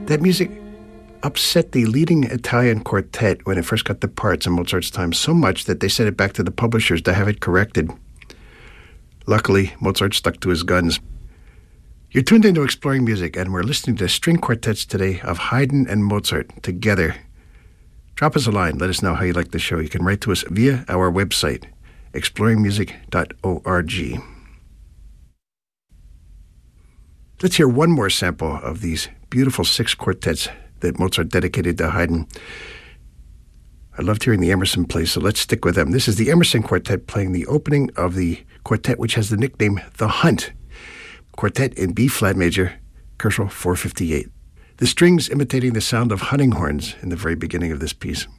That music upset the leading Italian quartet when it first got the parts in Mozart's time so much that they sent it back to the publishers to have it corrected. Luckily, Mozart stuck to his guns. You're tuned into Exploring Music, and we're listening to string quartets today of Haydn and Mozart together. Drop us a line. Let us know how you like the show. You can write to us via our website, exploringmusic.org. Let's hear one more sample of these beautiful 6 quartets that Mozart dedicated to Haydn. I loved hearing the Emerson play, so let's stick with them. This is the Emerson Quartet playing the opening of the quartet, which has the nickname The Hunt. Quartet in B-flat major, Koszul 458. The strings imitating the sound of hunting horns in the very beginning of this piece.